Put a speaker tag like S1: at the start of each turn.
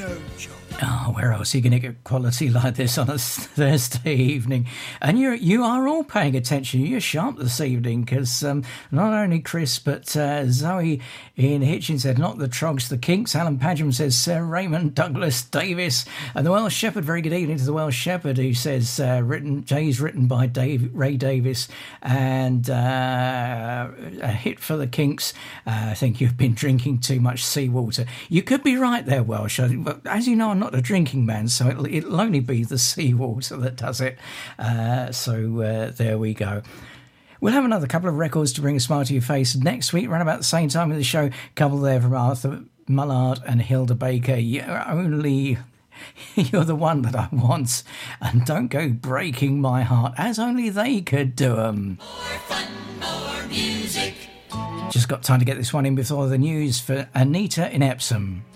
S1: no job.
S2: Oh, where else are you going to get quality like this on a Thursday evening? And you are all paying attention. You're sharp this evening because not only Chris but Zoe Ian Hitchens said not the Trogs, the Kinks. Alan Padgham says Sir Raymond Douglas Davis. And the Welsh Shepherd, very good evening to the Welsh Shepherd, who says Jay's written by Ray Davis and a hit for the Kinks. I think you've been drinking too much seawater. You could be right there, Welsh. But as you know, I'm not a drinking man, so it'll only be the seawater that does it. So there we go. We'll have another couple of records to bring a smile to your face next week, around about the same time of the show. Couple there from Arthur Mullard and Hilda Baker. You're the one that I want, and don't go breaking my heart, as only they could do 'em.
S3: More fun, more music.
S2: Just got time to get this one in before the news for Anita in Epsom.